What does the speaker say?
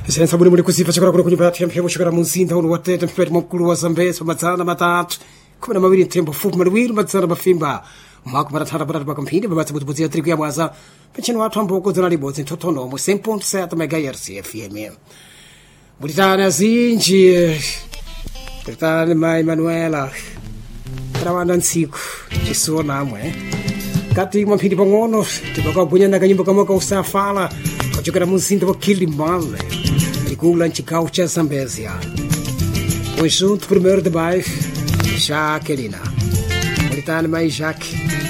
senza muri kuziva chakora kuno kunyumba tempo kushikara munzinda uno watete mpete mukuru wa Zambezi mazana matatu 12 tempo fupi mawili mazana mafimba mako maratara barata bakamphindi babatsa butubutsi ya triku ya mwaza pechino watu amboko zona libodzi ntotono mu 100.7 MHz FM mulitana zinji mulitana mai Manuela trawanda ntsiku chisuona amwe kati mphindi pang'ono tibakabunya na kanyimbo kamwe ka usafala kuchokera munzinda wa Kilimale Ligula nchikau cha Zambezia o junto primeiro de baixo Jaquelina Mulitana mai Jaque